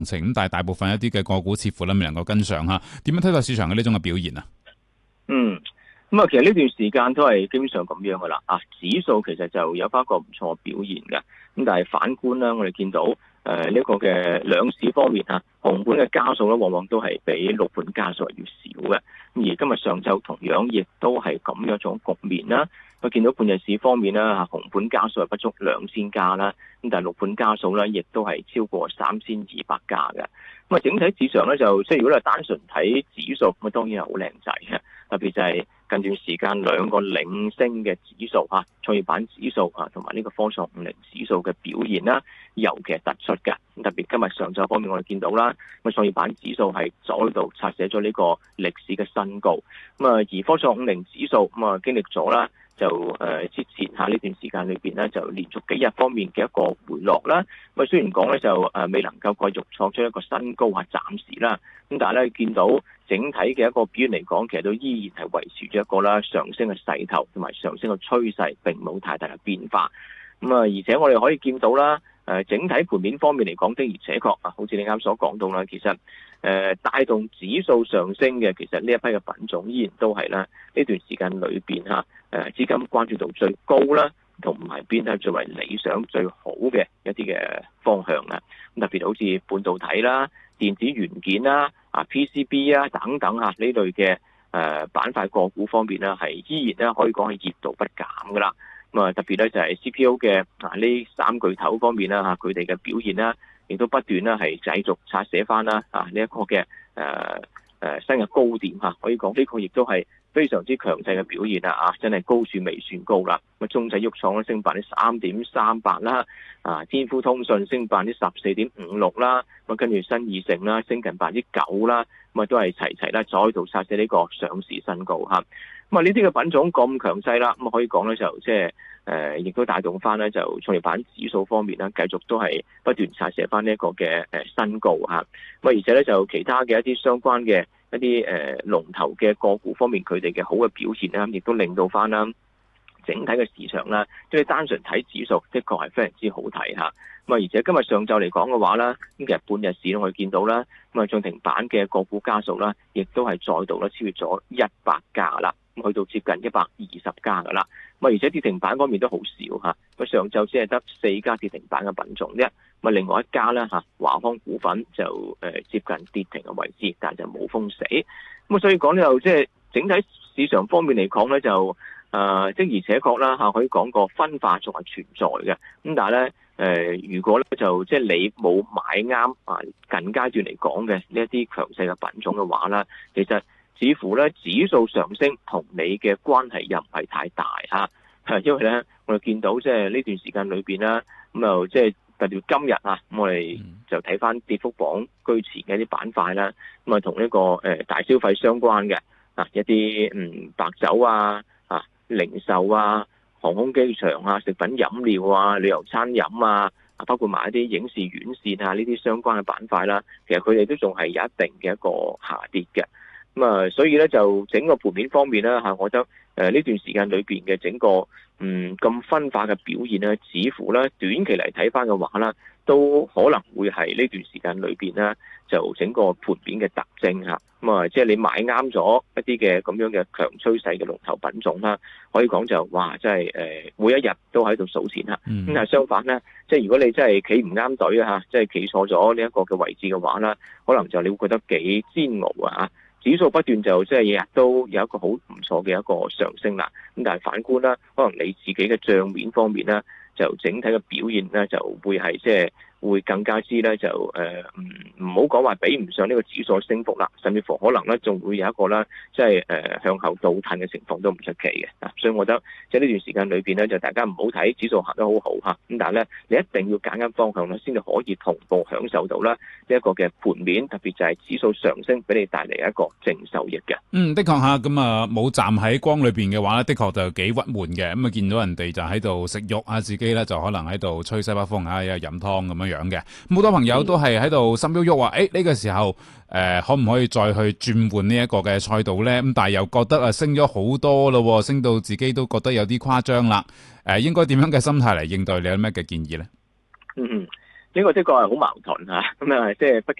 情，咁但係大部分一啲嘅個股似乎咧未能夠跟上吓，點樣睇待市場嘅呢種嘅表現啊？ 咁其實呢段時間都係基本上咁樣噶啦，指數其實就有翻個唔錯表現嘅，咁但係反觀啦，我哋見到呢個嘅兩市方面紅盤嘅家數咧，往往都係比陸盤家數係要少嘅，而今日上晝同樣亦都係咁樣一種局面啦。我見到半日市方面啦，紅盤家數係不足2000家啦，咁但係陸盤家數咧，亦都係超過3200家嘅。咁整體市場咧就即係如果你係單純睇指數，咁當然係好靚仔嘅，特別就係近段時間兩個領升嘅指數創業板指數同埋呢個科創50指數嘅表現啦，尤其係突出嘅。特別今日上晝方面，我哋見到啦，咁創業板指數係再度刷寫咗呢個歷史嘅新高。咁而科創50指數經歷咗啦，就之前呢段時間裏邊咧，就連續幾日方面嘅一個回落啦。咁雖然講咧就未能夠繼續創出一個新高暫時啦。咁但係咧見到整體嘅一個表現嚟講，其實都依然係維持住一個啦上升嘅勢頭同埋上升嘅趨勢，並冇太大嘅變化。而且我哋可以見到啦，整體盤面方面嚟講的而且確好似你啱所講到啦，其實帶動指數上升嘅，其實呢一批嘅品種依然都係啦呢段時間裏邊資金關注度最高啦，同埋邊係最為理想最好嘅一啲嘅方向啦。咁特別好似半導體啦、電子元件啦、PCB 等等呢類嘅板塊個股方面啦，係依然咧可以講係熱度不減噶啦。特別咧就係 CPU 嘅呢三巨頭方面啦，佢哋嘅表現啦，亦都不斷啦係繼續刷寫翻啦呢一個嘅新嘅高點可以講呢個亦都係非常之強勢嘅表現啦真係高處未算高啦。中製鬱創升3.38%啦，天孚通訊升14.56%啦，跟住新意盛啦升近9%啦，都係齊啦，再度刷寫呢個上市新高呢啲嘅品種咁強勢啦，可以講咧就即係亦都帶動翻咧就創業板指數方面啦，繼續都係不斷刷寫翻呢一個嘅新高而且咧就其他嘅一啲相關嘅一啲龍頭嘅個股方面，佢哋嘅好嘅表現啦，亦都令到翻啦整體嘅市場啦，即係單純睇指數，的確係非常之好睇而且今日上晝嚟講嘅話啦，咁其實半日市我哋見到啦，漲停板嘅個股家數啦，亦都係再度咧超越咗100家啦，去到接近120家噶啦。而且跌停板方面都好少上晝只係得4家跌停板嘅品種啫。另外一家咧華康股份就接近跌停嘅位置，但係就冇封死。所以講咧就即係整體市場方面嚟講咧就的而且確啦可以講個分化仲係存在嘅。咁但係咧如果咧就即係你冇買啱近階段嚟講嘅呢一啲強勢嘅品種嘅話啦，其實似乎咧指數上升同你嘅關係又唔係太大因為咧我哋見到即係呢段時間裏邊啦，咁又即係特別今日我哋就睇翻跌幅榜居前嘅一啲板塊啦，咁同呢個大消費相關嘅一啲白酒零售航空機場食品飲料旅遊餐飲包括埋一啲影視院線呢啲相關嘅板塊啦，其實佢哋都仲係有一定嘅一個下跌嘅。所以咧就整個盤面方面咧我覺得呢段時間裏邊嘅整個咁分化嘅表現咧，似乎咧短期嚟睇翻嘅話啦，都可能會係呢段時間裏邊咧就整個盤面嘅特徵即係你買啱咗一啲嘅咁樣嘅強趨勢嘅龍頭品種啦，可以講就哇真係每一日都喺度數錢咁但係相反咧，即係如果你真係企唔啱隊即係企錯咗呢一個嘅位置嘅話啦，可能就你會覺得幾煎熬指數不斷就即係日日都有一個好唔錯嘅一個上升啦，咁但係反觀啦，可能你自己嘅帳面方面咧，就整體嘅表現咧就會係即係會更加之咧就唔好講話比唔上呢個指數升幅啦，甚至乎可能咧仲會有一個咧即係向後倒褪嘅情況都唔出奇嘅。所以我覺得即係呢段時間裏邊咧就大家唔好睇指數行得好好咁但係咧你一定要揀啱方向咧，先至可以同步享受到啦呢一個嘅盤面，特別就係指數上升俾你帶嚟一個正收益嘅。 的確咁冇站喺光裏邊嘅話咧，的確就幾鬱悶嘅。咁見到人哋就喺度食肉自己咧就可能喺度吹西北風又飲湯咁樣嘅。好多朋友都係喺度心喐喐話，呢個時候可唔可以再去轉換呢一個嘅賽道咧？咁但係又覺得升咗好多咯，升到自己都覺得有啲誇張啦。應該點樣嘅心態嚟應對？你有咩嘅建議咧？ 呢個的確係好矛盾嚇，咁啊，即係畢